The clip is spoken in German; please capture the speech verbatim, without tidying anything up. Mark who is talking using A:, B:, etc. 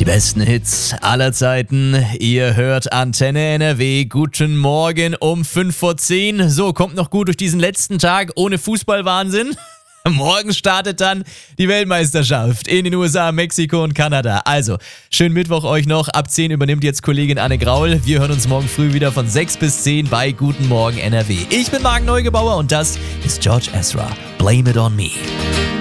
A: besten Hits aller Zeiten. Ihr hört Antenne N R W. Guten Morgen um fünf vor zehn. So, kommt noch gut durch diesen letzten Tag ohne Fußballwahnsinn. Morgen startet dann die Weltmeisterschaft in den U S A, Mexiko und Kanada. Also, schönen Mittwoch euch noch. Ab zehn übernimmt jetzt Kollegin Anne Graul. Wir hören uns morgen früh wieder von sechs bis zehn bei Guten Morgen N R W. Ich bin Marc Neugebauer und das ist George Ezra. Blame it on me.